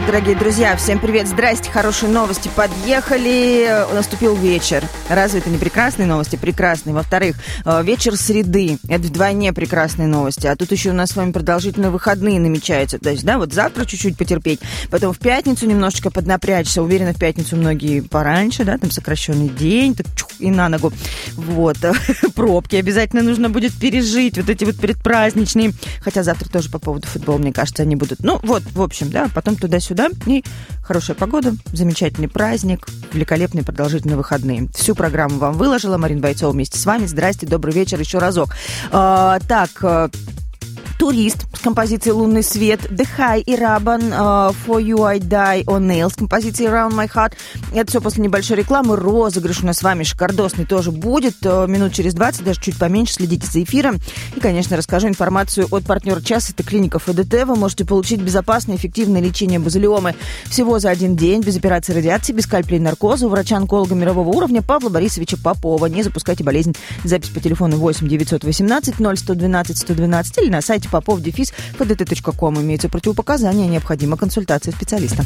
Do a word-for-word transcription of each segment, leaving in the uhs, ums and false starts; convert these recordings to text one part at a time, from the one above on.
Итак, дорогие друзья, всем привет, здрасте, хорошие новости подъехали, наступил вечер. Разве это не прекрасные новости? Прекрасные. Во-вторых, вечер среды, это вдвойне прекрасные новости, а тут еще у нас с вами продолжительные выходные намечаются, то есть, да, вот завтра чуть-чуть потерпеть, потом в пятницу немножечко поднапрячься, уверена, в пятницу многие пораньше, да, там сокращенный день, так чух, и на ногу, вот, пробки обязательно нужно будет пережить, вот эти вот предпраздничные, хотя завтра тоже по поводу футбола, мне кажется, они будут, ну, вот, в общем, да, потом туда-сюда, и хорошая погода, замечательный праздник, великолепные продолжительные выходные. Всю программу вам выложила Марина Бойцова вместе с вами. Здрасте, добрый вечер еще разок. А, так... Турист с композицией «Лунный свет», The High и Рабан uh, For You I Die on Nail с композицией «Around My Heart». Это все после небольшой рекламы. Розыгрыш у нас с вами шикардосный тоже будет. Uh, минут через двадцать, даже чуть поменьше. Следите за эфиром. И, конечно, расскажу информацию от партнера часа. Это клиника ФДТ. Вы можете получить безопасное, эффективное лечение базилиомы всего за один день, без операции радиации, без скальпеля и наркоза. У врача-онколога мирового уровня Павла Борисовича Попова. Не запускайте болезнь. Запись по телефону восемь девятьсот восемнадцать ноль сто двенадцать сто двенадцать или на сайте попов дефис пдт точка ком. Имеются противопоказания, необходима консультация специалиста.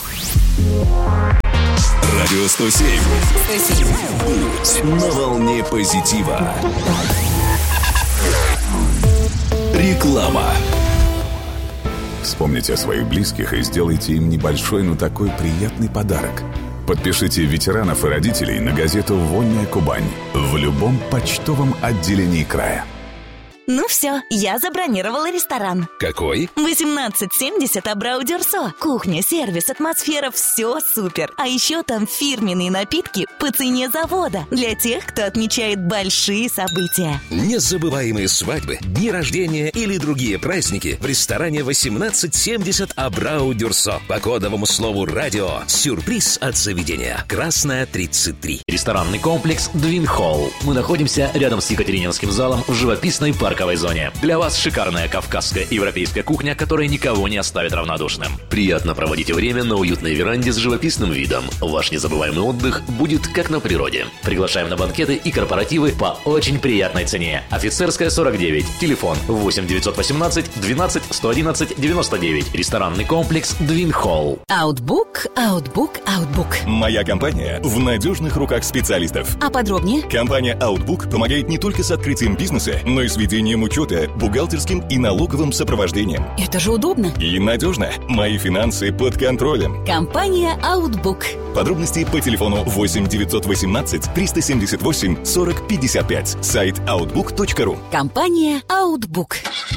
Радио сто семь. Будь на волне позитива. Реклама. Вспомните о своих близких и сделайте им небольшой, но такой приятный подарок. Подпишите ветеранов и родителей на газету «Вольная Кубань» в любом почтовом отделении края. Ну все, я забронировала ресторан. Какой? восемнадцать семьдесят Абрау Дюрсо. Кухня, сервис, атмосфера, все супер. А еще там фирменные напитки по цене завода. Для тех, кто отмечает большие события. Незабываемые свадьбы, дни рождения или другие праздники в ресторане восемнадцать семьдесят Абрау Дюрсо. По кодовому слову «Радио». Сюрприз от заведения. Красная, тридцать три. Ресторанный комплекс «Двин Холл». Мы находимся рядом с Екатерининским залом в живописной парковой зоне. Для вас шикарная кавказская и европейская кухня, которая никого не оставит равнодушным. Приятно проводите время на уютной веранде с живописным видом. Ваш незабываемый отдых будет как на природе. Приглашаем на банкеты и корпоративы по очень приятной цене. Офицерская, сорок девять. Телефон восемь девятьсот восемнадцать двенадцать сто одиннадцать девяносто девять. Ресторанный комплекс «Двин Холл». Outbook, Outbook, Outbook. Моя компания в надежных руках специалистов. А подробнее? Компания Outbook помогает не только с открытием бизнеса, но и с ведением учета, бухгалтерским и налоговым сопровождением. Это же удобно. И надежно. Мои финансы под контролем. Компания Outbook. Подробности по телефону восемь девятьсот восемнадцать триста семьдесят восемь сорок пятьдесят пять. Сайт outbook точка ру. Компания Outbook.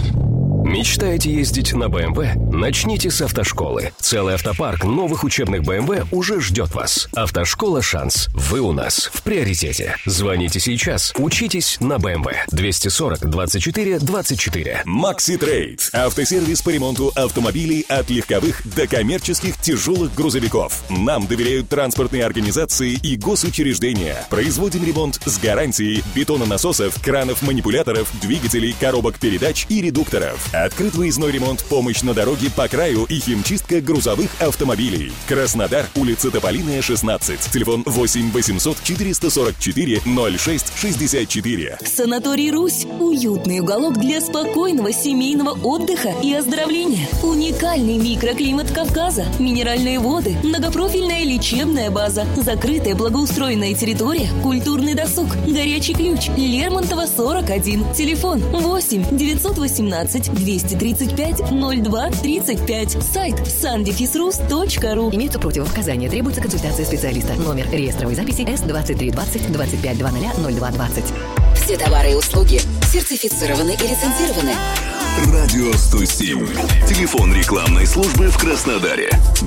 Мечтаете ездить на бэ эм вэ? Начните с автошколы. Целый автопарк новых учебных бэ эм вэ уже ждет вас. Автошкола «Шанс». Вы у нас в приоритете. Звоните сейчас. Учитесь на бэ эм вэ. двести сорок двадцать четыре двадцать четыре. Макси Трейд. Автосервис по ремонту автомобилей от легковых до коммерческих тяжелых грузовиков. Нам доверяют транспортные организации и госучреждения. Производим ремонт с гарантией бетононасосов, кранов-манипуляторов, двигателей, коробок передач и редукторов. Открыт выездной ремонт, помощь на дороге по краю и химчистка грузовых автомобилей. Краснодар, улица Тополиная, шестнадцать. Телефон восемь восемьсот четыреста сорок четыре ноль шесть шестьдесят четыре. Санаторий «Русь» – уютный уголок для спокойного семейного отдыха и оздоровления. Уникальный микроклимат Кавказа, минеральные воды, многопрофильная лечебная база, закрытая благоустроенная территория, культурный досуг, горячий ключ, Лермонтова, сорок один. Телефон восемь девятьсот восемнадцать двести тридцать пять ноль два тридцать пять. Сайт сан дефис рус точка ру. Имеются противопоказания. Требуется консультация специалиста. Номер реестровой записи эс двадцать три двадцать двадцать пять двадцать ноль два двадцать. Все товары и услуги сертифицированы и лицензированы. Радио сто семь. Телефон рекламной службы в Краснодаре.